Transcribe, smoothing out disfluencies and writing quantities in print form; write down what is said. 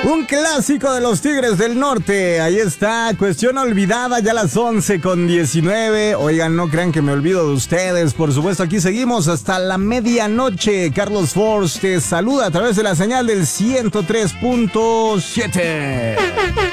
Un clásico de los Tigres del Norte. Ahí está, cuestión olvidada, ya las 11:19. Oigan, no crean que me olvido de ustedes. Por supuesto, aquí seguimos hasta la medianoche. Carlos Force te saluda a través de la señal del 103.7.